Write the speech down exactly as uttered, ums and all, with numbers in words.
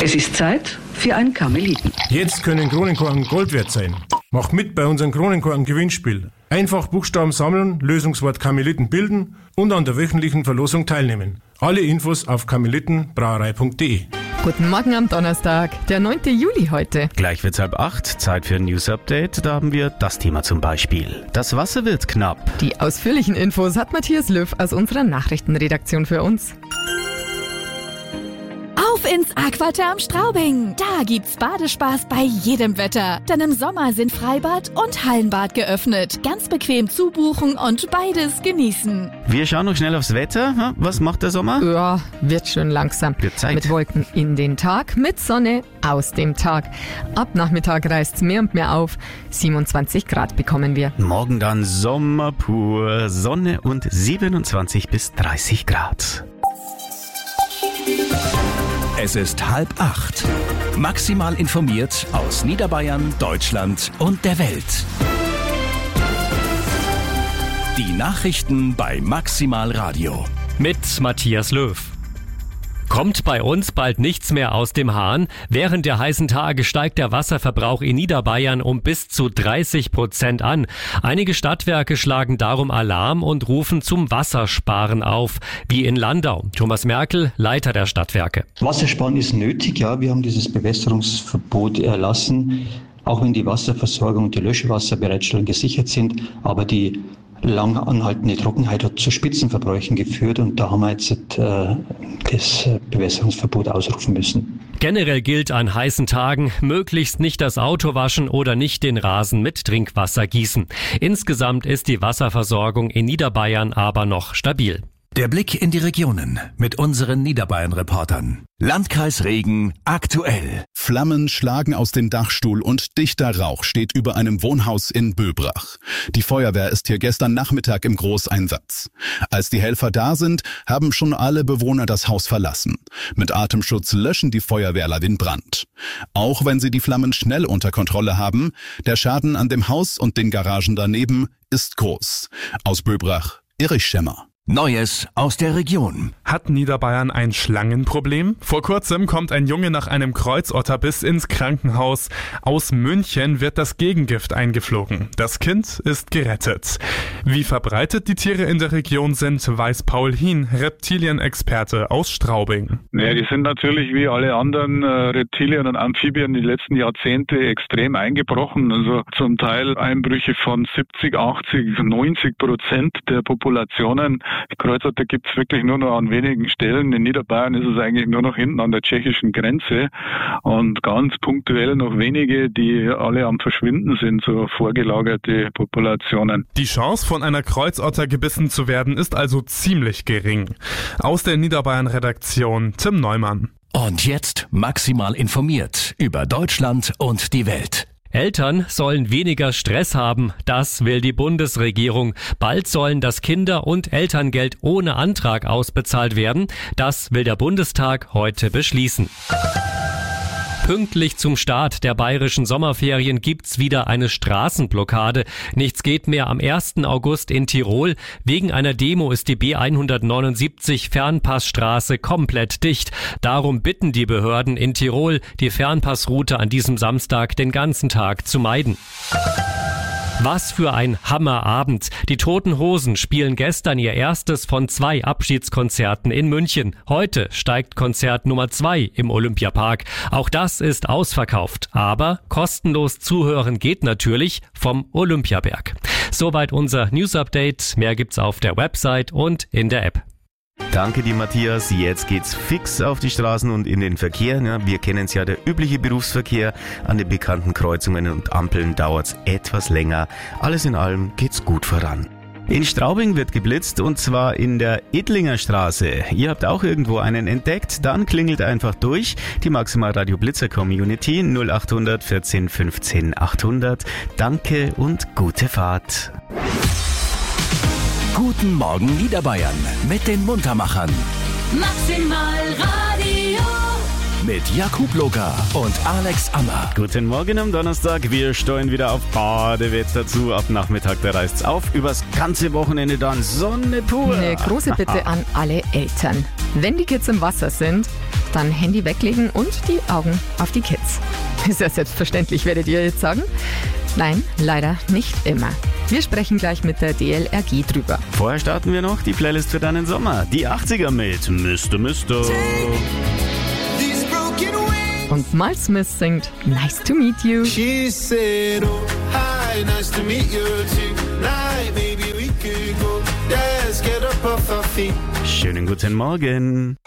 Es ist Zeit für ein Karmeliten. Jetzt können Kronenkorken Gold wert sein. Mach mit bei unserem Kronenkorken-Gewinnspiel. Einfach Buchstaben sammeln, Lösungswort Karmeliten bilden und an der wöchentlichen Verlosung teilnehmen. Alle Infos auf karmelitenbrauerei punkt de. Guten Morgen am Donnerstag, der neunte Juli heute. Gleich wird's halb acht, Zeit für ein News-Update. Da haben wir das Thema zum Beispiel. Das Wasser wird knapp. Die ausführlichen Infos hat Matthias Löw aus unserer Nachrichtenredaktion für uns. Auf ins Aquaterm Straubing. Da gibt's Badespaß bei jedem Wetter. Denn im Sommer sind Freibad und Hallenbad geöffnet. Ganz bequem zubuchen und beides genießen. Wir schauen noch schnell aufs Wetter. Was macht der Sommer? Ja, wird schön langsam. Wird Zeit. Mit Wolken in den Tag, mit Sonne aus dem Tag. Ab Nachmittag reißt's mehr und mehr auf. siebenundzwanzig Grad bekommen wir. Morgen dann Sommer pur, Sonne und siebenundzwanzig bis dreißig Grad. Es ist halb acht. Maximal informiert aus Niederbayern, Deutschland und der Welt. Die Nachrichten bei Maximal Radio. Mit Matthias Löw. Kommt bei uns bald nichts mehr aus dem Hahn? Während der heißen Tage steigt der Wasserverbrauch in Niederbayern um bis zu dreißig Prozent an. Einige Stadtwerke schlagen darum Alarm und rufen zum Wassersparen auf, wie in Landau. Thomas Merkel, Leiter der Stadtwerke. Wassersparen ist nötig, ja. Wir haben dieses Bewässerungsverbot erlassen, auch wenn die Wasserversorgung und die Löschwasserbereitstellung gesichert sind. Aber die lang anhaltende Trockenheit hat zu Spitzenverbräuchen geführt und da haben wir jetzt äh, das Bewässerungsverbot ausrufen müssen. Generell gilt an heißen Tagen, möglichst nicht das Auto waschen oder nicht den Rasen mit Trinkwasser gießen. Insgesamt ist die Wasserversorgung in Niederbayern aber noch stabil. Der Blick in die Regionen mit unseren Niederbayern-Reportern. Landkreis Regen aktuell. Flammen schlagen aus dem Dachstuhl und dichter Rauch steht über einem Wohnhaus in Böbrach. Die Feuerwehr ist hier gestern Nachmittag im Großeinsatz. Als die Helfer da sind, haben schon alle Bewohner das Haus verlassen. Mit Atemschutz löschen die Feuerwehrler den Brand. Auch wenn sie die Flammen schnell unter Kontrolle haben, der Schaden an dem Haus und den Garagen daneben ist groß. Aus Böbrach, Erich Schemmer. Neues aus der Region. Hat Niederbayern ein Schlangenproblem? Vor kurzem kommt ein Junge nach einem Kreuzotterbiss ins Krankenhaus. Aus München wird das Gegengift eingeflogen. Das Kind ist gerettet. Wie verbreitet die Tiere in der Region sind, weiß Paul Hien, Reptilienexperte aus Straubing. Naja, die sind natürlich wie alle anderen äh, Reptilien und Amphibien die letzten Jahrzehnte extrem eingebrochen. Also zum Teil Einbrüche von siebzig, achtzig, neunzig Prozent der Populationen. Die Kreuzotter gibt es wirklich nur noch an wenigen Stellen. In Niederbayern ist es eigentlich nur noch hinten an der tschechischen Grenze und ganz punktuell noch wenige, die alle am Verschwinden sind, so vorgelagerte Populationen. Die Chance, von einer Kreuzotter gebissen zu werden, ist also ziemlich gering. Aus der Niederbayern-Redaktion Tim Neumann. Und jetzt maximal informiert über Deutschland und die Welt. Eltern sollen weniger Stress haben, das will die Bundesregierung. Bald sollen das Kinder- und Elterngeld ohne Antrag ausbezahlt werden. Das will der Bundestag heute beschließen. Pünktlich zum Start der bayerischen Sommerferien gibt's wieder eine Straßenblockade. Nichts geht mehr am ersten August in Tirol. Wegen einer Demo ist die B hundertneunundsiebzig Fernpassstraße komplett dicht. Darum bitten die Behörden in Tirol, die Fernpassroute an diesem Samstag den ganzen Tag zu meiden. Was für ein Hammerabend. Die Toten Hosen spielen gestern ihr erstes von zwei Abschiedskonzerten in München. Heute steigt Konzert Nummer zwei im Olympiapark. Auch das ist ausverkauft. Aber kostenlos zuhören geht natürlich vom Olympiaberg. Soweit unser News-Update. Mehr gibt's auf der Website und in der App. Danke dir, Matthias. Jetzt geht's fix auf die Straßen und in den Verkehr. Ja, wir kennen es ja, der übliche Berufsverkehr. An den bekannten Kreuzungen und Ampeln dauert's etwas länger. Alles in allem geht's gut voran. In Straubing wird geblitzt und zwar in der Idlinger Straße. Ihr habt auch irgendwo einen entdeckt? Dann klingelt einfach durch. Die Maximal Radio Blitzer Community null acht hundert vierzehn fünfzehn achthundert. Danke und gute Fahrt. Guten Morgen Niederbayern mit den Muntermachern. Maximal Radio. Mit Jakub Loka und Alex Ammer. Guten Morgen am Donnerstag. Wir steuern wieder auf Badewetter zu. Ab Nachmittag, da reißt's auf. Übers ganze Wochenende dann Sonne pur. Eine große Bitte an alle Eltern. Wenn die Kids im Wasser sind, Dann Handy weglegen und die Augen auf die Kids. Ist ja selbstverständlich, werdet ihr jetzt sagen? Nein, leider nicht immer. Wir sprechen gleich mit der D L R G drüber. Vorher starten wir noch die Playlist für deinen Sommer. Die achtziger mit Mister Mister. Und Miles Smith singt Nice to Meet You. She said, oh, hi, nice to meet you tonight. Maybe we could go, let's get up off our feet. Schönen guten Morgen.